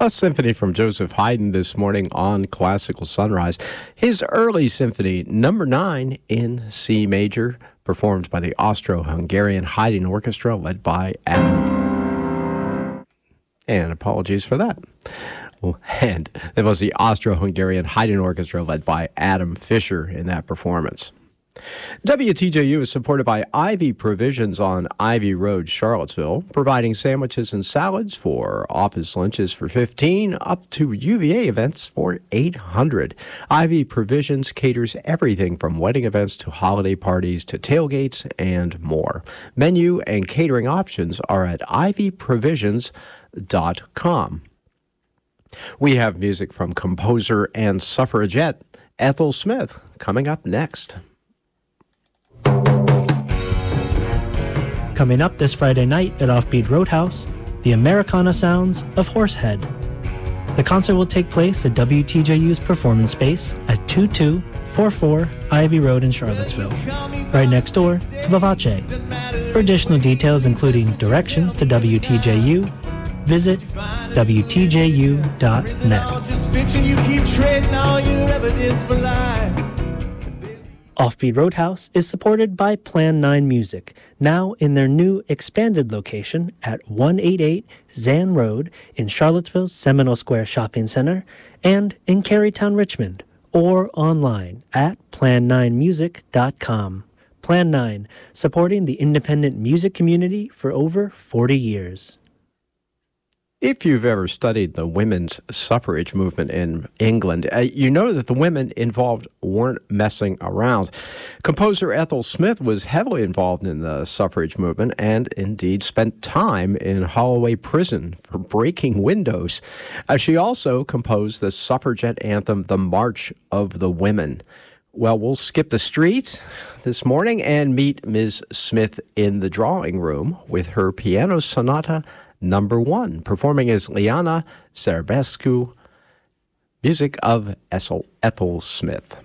A symphony from Joseph Haydn this morning on Classical Sunrise. His early symphony, number 9 in C major, performed by the Austro-Hungarian Haydn Orchestra, led by Adam. And apologies for that. And it was the Austro-Hungarian Haydn Orchestra, led by Adam Fischer in that performance. WTJU is supported by Ivy Provisions on Ivy Road, Charlottesville, providing sandwiches and salads for office lunches for $15 up to UVA events for $800. Ivy Provisions caters everything from wedding events to holiday parties to tailgates and more. Menu and catering options are at ivyprovisions.com. We have music from composer and suffragette Ethel Smith coming up next. Coming up this Friday night at Offbeat Roadhouse, the Americana sounds of Horsehead. The concert will take place at WTJU's performance space at 2244 Ivy Road in Charlottesville, right next door to Vivace. For additional details, including directions to WTJU, visit WTJU.net. Offbeat Roadhouse is supported by Plan 9 Music, now in their new expanded location at 188 Zan Road in Charlottesville's Seminole Square Shopping Center and in Carytown, Richmond, or online at plan9music.com. Plan 9, supporting the independent music community for over 40 years. If you've ever studied the women's suffrage movement in England, you know that the women involved weren't messing around. Composer Ethel Smith was heavily involved in the suffrage movement and indeed spent time in Holloway Prison for breaking windows. She also composed the suffragette anthem, The March of the Women. Well, we'll skip the streets this morning and meet Ms. Smith in the drawing room with her piano sonata number 1, performing as Liana Serbescu, music of Ethel Smith.